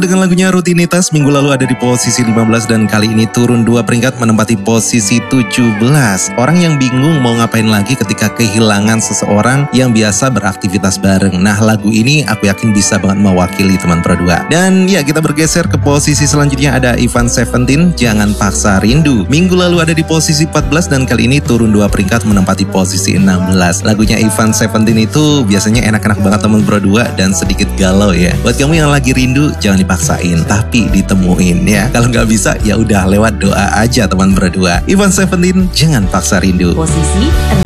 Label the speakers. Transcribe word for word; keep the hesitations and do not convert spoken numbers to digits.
Speaker 1: dengan lagunya Rutinitas, minggu lalu ada di posisi lima belas dan kali ini turun dua peringkat menempati posisi tujuh belas. Orang yang bingung mau ngapain lagi ketika kehilangan seseorang yang biasa beraktivitas bareng. Nah, lagu ini aku yakin bisa banget mewakili teman Pro dua. Dan ya, kita bergeser ke posisi selanjutnya ada Ivan Seventeen, Jangan Paksa Rindu. Minggu lalu ada di posisi empat belas dan kali ini turun dua peringkat menempati posisi enam belas. Lagunya Ivan Seventeen itu biasanya enak-enak banget teman Pro dua dan sedikit galau ya. Buat kamu yang lagi rindu, jangan dipaksain, tapi ditemuin ya. Kalau nggak bisa, ya udah lewat doa aja teman Pro dua. Ivan Seventeen, Jangan Paksa Rindu.
Speaker 2: Posisi